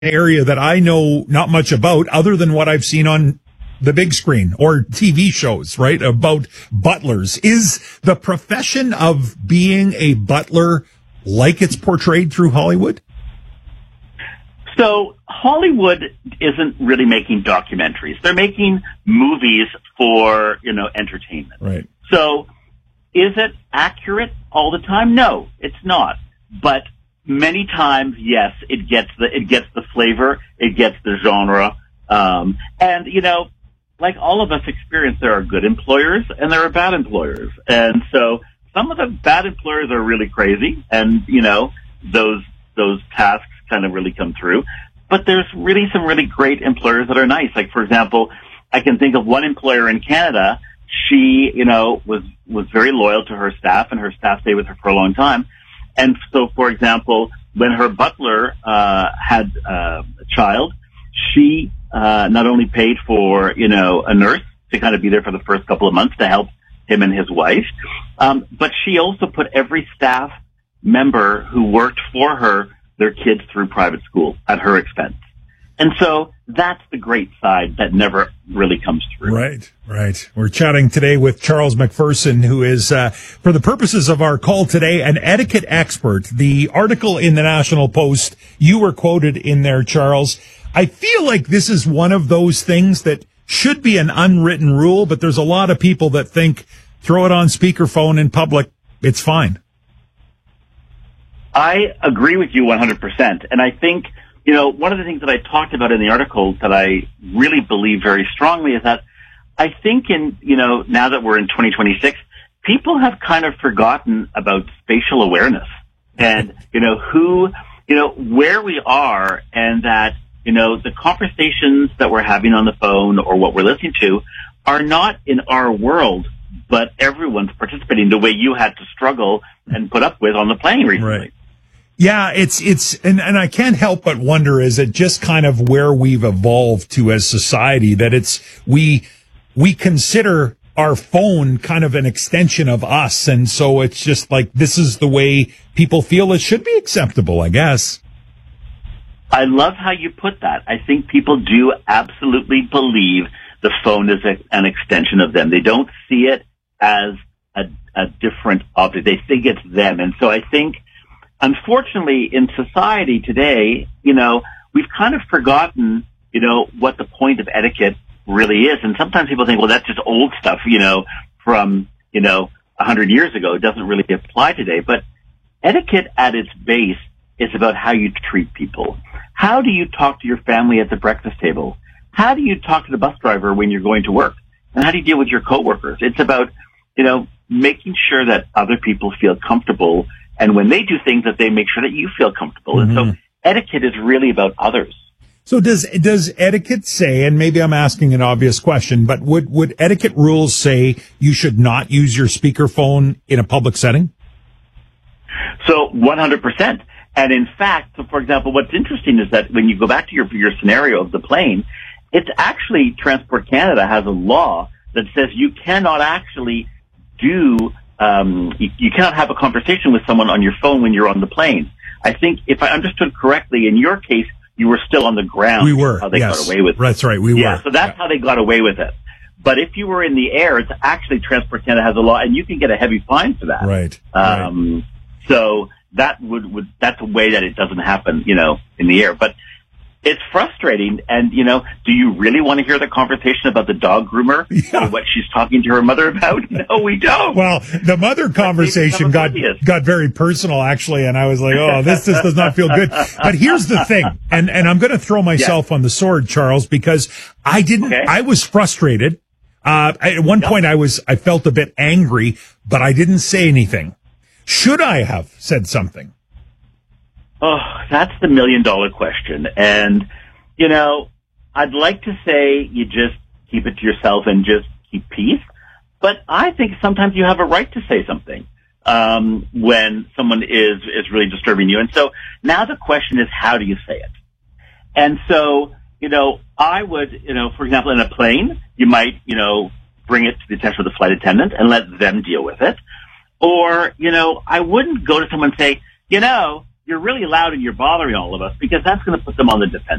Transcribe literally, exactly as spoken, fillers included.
area that I know not much about other than what I've seen on the big screen or T V shows, right? About butlers. Is the profession of being a butler like it's portrayed through Hollywood? So Hollywood isn't really making documentaries. They're making movies for, you know, entertainment. Right. So is it accurate all the time? No, it's not. But many times, yes, it gets the, it gets the flavor, it gets the genre. Um, and, you know, like all of us experience, there are good employers and there are bad employers. And so some of the bad employers are really crazy and, you know, those, those tasks kind of really come through. But there's really some really great employers that are nice. Like, for example, I can think of one employer in Canada. She, you know, was, was very loyal to her staff and her staff stayed with her for a long time. And so, for example, when her butler, uh, had, uh, a child, she, uh, not only paid for, you know, a nurse to kind of be there for the first couple of months to help him and his wife, um, but she also put every staff member who worked for her, their kids through private school at her expense. And so that's the great side that never really comes through. Right, right. We're chatting today with Charles McPherson, who is, uh, for the purposes of our call today, an etiquette expert. The article in the National Post, you were quoted in there, Charles. I feel like this is one of those things that should be an unwritten rule, but there's a lot of people that think throw it on speakerphone in public, it's fine. I agree with you one hundred percent. And I think, you know, one of the things that I talked about in the article that I really believe very strongly is that I think in, you know, now that we're in twenty twenty-six, people have kind of forgotten about spatial awareness and, you know, who, you know, where we are and that, you know, the conversations that we're having on the phone or what we're listening to are not in our world, but everyone's participating the way you had to struggle and put up with on the plane recently. Right. Yeah, it's, it's, and, and I can't help but wonder, is it just kind of where we've evolved to as society that it's, we, we consider our phone kind of an extension of us. And so it's just like, this is the way people feel it should be acceptable, I guess. I love how you put that. I think people do absolutely believe the phone is a, an extension of them. They don't see it as a, a different object. They think it's them. And so I think, unfortunately, in society today, you know, we've kind of forgotten, you know, what the point of etiquette really is. And sometimes people think, well, that's just old stuff, you know, from, you know, a hundred years ago. It doesn't really apply today. But etiquette at its base is about how you treat people. How do you talk to your family at the breakfast table? How do you talk to the bus driver when you're going to work? And how do you deal with your coworkers? It's about, you know, making sure that other people feel comfortable. And when they do things, that they make sure that you feel comfortable. Mm-hmm. And so etiquette is really about others. So does, does etiquette say, and maybe I'm asking an obvious question, but would, would etiquette rules say you should not use your speakerphone in a public setting? So one hundred percent. And in fact, so for example, what's interesting is that when you go back to your, your scenario of the plane, it's actually Transport Canada has a law that says you cannot actually do Um, you, you cannot have a conversation with someone on your phone when you're on the plane. I think if I understood correctly, in your case, you were still on the ground. We were. How they yes. got away with it. That's right. We yeah, were. So that's yeah. how they got away with it. But if you were in the air, it's actually Transport Canada has a law, and you can get a heavy fine for that. Right. Um, right. So that would, would that's a way that it doesn't happen, you know, in the air. But it's frustrating. And, you know, do you really want to hear the conversation about the dog groomer yeah. and what she's talking to her mother about? No, we don't. Well, the mother conversation got, got very personal, actually. And I was like, oh, this, this does not feel good. But here's the thing. And, and I'm going to throw myself yeah. on the sword, Charles, because I didn't, okay. I was frustrated. Uh, at one yep. point I was, I felt a bit angry, but I didn't say anything. Should I have said something? Oh, that's the million dollar question. And, you know, I'd like to say you just keep it to yourself and just keep peace. But I think sometimes you have a right to say something, um, when someone is, is really disturbing you. And so now the question is, how do you say it? And so, you know, I would, you know, for example, in a plane, you might, you know, bring it to the attention of the flight attendant and let them deal with it. Or, you know, I wouldn't go to someone and say, you know, you're really loud and you're bothering all of us because that's going to put them on the defense.